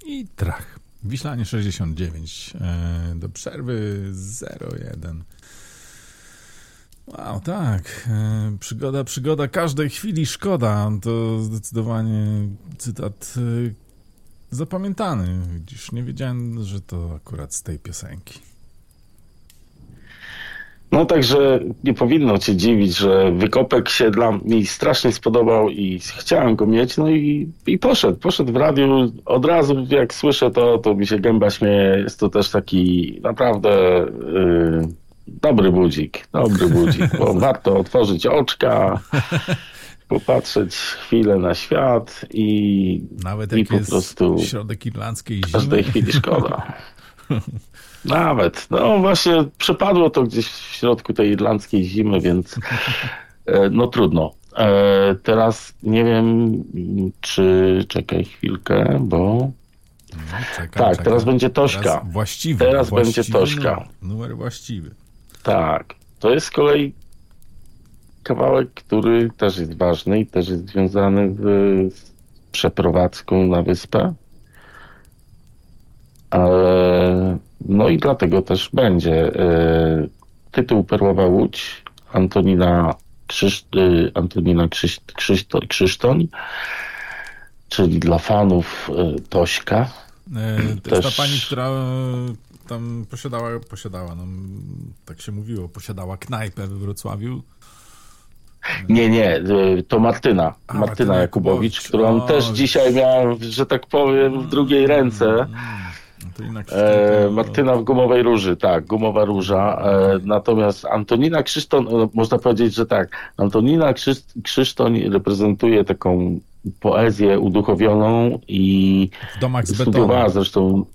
I trach. Wiślanie 69. Do przerwy 01. Wow, tak. Przygoda każdej chwili szkoda. To zdecydowanie cytat zapamiętany. Widzisz, nie wiedziałem, że to akurat z tej piosenki. No także nie powinno cię dziwić, że wykopek się mi strasznie spodobał i chciałem go mieć, no i poszedł w radiu. Od razu jak słyszę to mi się gęba śmieje. Jest to też taki naprawdę dobry budzik, bo warto otworzyć oczka, popatrzeć chwilę na świat i nawet jak po jest prostu środek irlandzkiej zimy. Każdej chwili szkoda. Nawet. No właśnie przepadło to gdzieś w środku tej irlandzkiej zimy, więc no trudno. Teraz nie wiem, czy... Czekaj chwilkę, bo... No, czekam. Teraz będzie Tośka. Teraz będzie Tośka. Numer właściwy. Tak. To jest z kolei kawałek, który też jest ważny i też jest związany z przeprowadzką na wyspę. No i dlatego też będzie tytuł Perłowa Łódź Antonina Krzysztoń, czyli dla fanów Tośka. To jest ta pani, która tam posiadała, no, tak się mówiło, posiadała knajpę we Wrocławiu. Nie, to Martyna Jakubowicz, którą też dzisiaj miałem, że tak powiem, w drugiej ręce. Martyna w Gumowej Róży, tak, Gumowa Róża. Natomiast Antonina Krzysztoń, można powiedzieć, że tak, Antonina Krzysztoń reprezentuje taką poezję uduchowioną i studiowała zresztą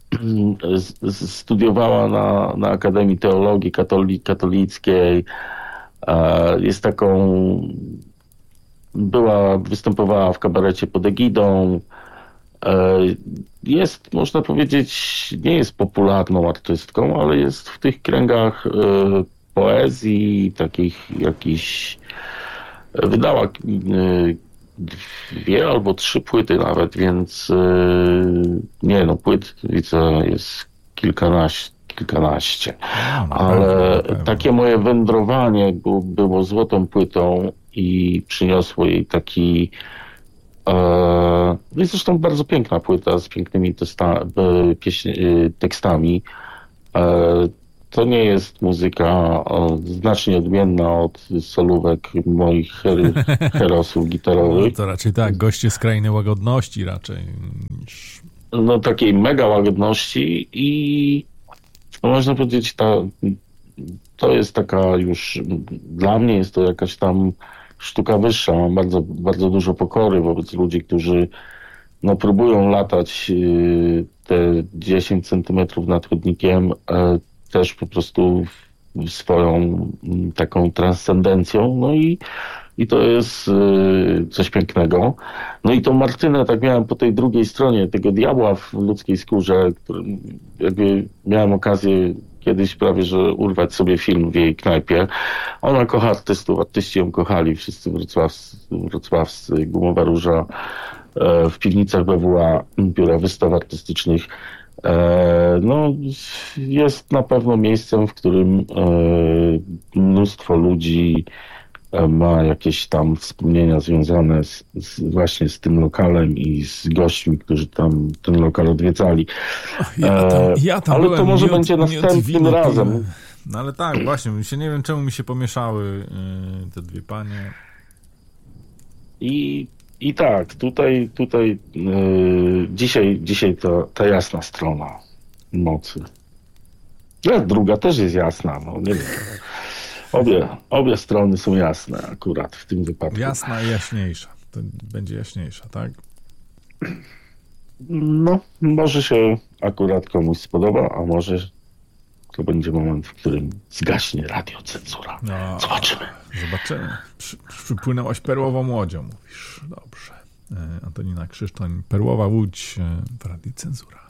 na Akademii Teologii Katolickiej. Jest występowała w kabarecie pod egidą. Jest, można powiedzieć, nie jest popularną artystką, ale jest w tych kręgach poezji, takich jakichś... Wydała 2 albo 3 płyty nawet, więc płyt widzę jest kilkanaście. Ale takie moje wędrowanie było złotą płytą i przyniosło jej taki... No i zresztą bardzo piękna płyta z pięknymi tekstami. To nie jest muzyka znacznie odmienna od solówek moich herosów gitarowych. No to raczej tak, goście z krainy łagodności raczej. No takiej mega łagodności i można powiedzieć, to jest taka już, dla mnie jest to jakaś tam sztuka wyższa. Mam bardzo, bardzo dużo pokory wobec ludzi, którzy próbują latać te 10 centymetrów nad chodnikiem też po prostu swoją taką transcendencją. No i to jest coś pięknego. No i tą Martynę tak miałem po tej drugiej stronie tego diabła w ludzkiej skórze, którym jakby miałem okazję kiedyś prawie, że urwać sobie film w jej knajpie. Ona kocha artystów, artyści ją kochali, wszyscy wrocławscy, Gumowa Róża, w piwnicach BWA, Biura Wystaw Artystycznych. No, jest na pewno miejscem, w którym mnóstwo ludzi ma jakieś tam wspomnienia związane właśnie z tym lokalem i z gośćmi, którzy tam ten lokal odwiedzali. Ja tam ale byłem, to może będzie następnym razem. No ale tak, właśnie, nie wiem czemu mi się pomieszały te dwie panie. I tak, tutaj dzisiaj to ta jasna strona mocy. Druga też jest jasna, no nie wiem. Obie strony są jasne akurat w tym wypadku. Jasna i jaśniejsza. To będzie jaśniejsza, tak? No, może się akurat komuś spodoba, a może to będzie moment, w którym zgaśnie radiocenzura. No, zobaczymy. Przypłynęłaś perłową łodzią, mówisz. Dobrze. Antonina Krzysztoń, Perłowa Łódź w radiocenzura.